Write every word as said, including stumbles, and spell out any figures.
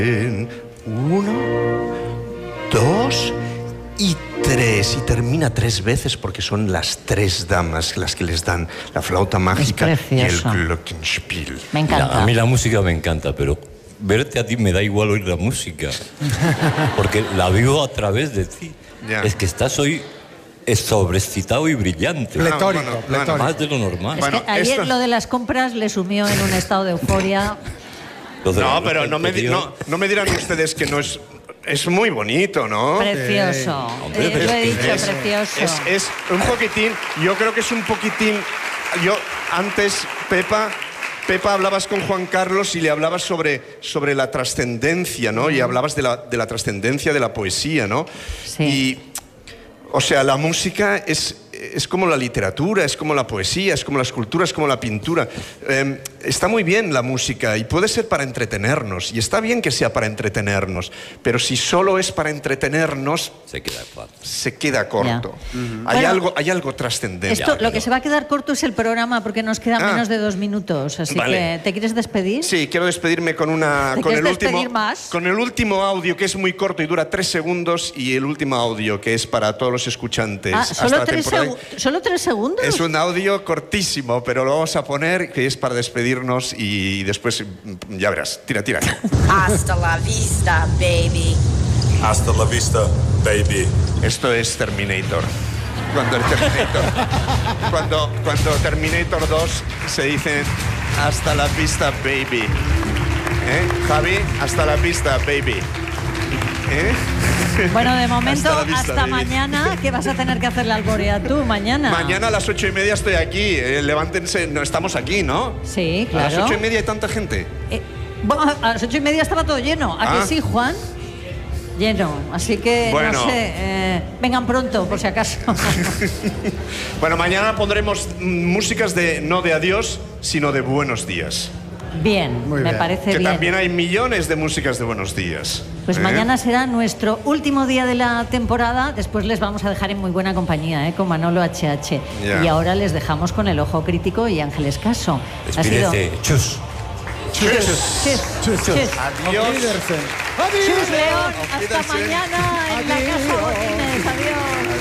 Uno, dos y tres. Y termina tres veces porque son las tres damas las que les dan la flauta mágica y el glockenspiel. Me encanta. La, a mí la música me encanta, pero verte a ti me da igual oír la música. Porque la vivo a través de ti. Ya. Es que estás hoy sobreexcitado y brillante. Pletórico, bueno, pletórico. Más de lo normal. Es Bueno, que ayer esto- lo de las compras le sumió en un estado de euforia. Lo de la No, noche pero no me, di- anterior, no, no me dirán ustedes que no es... Es muy bonito, ¿no? Precioso. Hombre, Eh, pero lo he es que dicho, es, precioso. es, es un poquitín, yo creo que es un poquitín, yo antes, Pepa, Pepa, hablabas con Juan Carlos y le hablabas sobre, sobre la trascendencia, ¿no? Y hablabas de la, de la trascendencia de la poesía, ¿no? Sí. Y, o sea, la música es, es como la literatura, es como la poesía, es como la escultura, es como la pintura. Eh, está muy bien la música y puede ser para entretenernos, y está bien que sea para entretenernos, pero si solo es para entretenernos, se queda corto. se queda corto. Hay, Bueno, algo, hay algo trascendente. Esto, Ya, lo que pero- se va a quedar corto es el programa porque nos quedan Ah. menos de dos minutos. Así Vale. que, ¿te quieres despedir? Sí, quiero despedirme con una ¿Te con el quieres último despedir más? con el último audio que es muy corto y dura tres segundos, y el último audio que es para todos los escuchantes. Ah, hasta ¿solo, la tres temporada. segu- ¿Solo tres segundos? Es un audio cortísimo, pero lo vamos a poner, que es para despedirnos, y después mm, ya verás. Tira, tira. Hasta la vista, baby. Hasta la vista, baby. Esto es Terminator. Cuando el Terminator cuando, cuando Terminator dos se dice hasta la vista, baby. ¿Eh? Javi, hasta la vista, baby. ¿Eh? Bueno, de momento, Hasta hasta, la vista, baby. mañana, que vas a tener que hacerle al Borea tú, mañana. Mañana a las ocho y media estoy aquí. Eh, levántense, no estamos aquí, ¿no? Sí, A las claro. ocho y media hay tanta gente. Eh, bueno, a las ocho y media estaba todo lleno. ¿A Ah. que sí, Juan? Lleno. Así que, Bueno. no sé, eh, vengan pronto, por si acaso. Bueno, mañana pondremos mm, músicas de no de adiós, sino de buenos días. Bien, Muy me bien. parece Que bien. también hay millones de músicas de buenos días. Pues ¿eh? mañana será nuestro último día de la temporada. Después les vamos a dejar en muy buena compañía, ¿eh? Con Manolo H H. Ya. Y ahora les dejamos con el Ojo Crítico y Ángeles Caso. Ha sido... Despídete. Chus. Chus, chus, chus. Adiós. Auf Wiedersehen. Chus, León. Auf Hasta Wiedersehen. mañana en la Casa Botines. Adiós.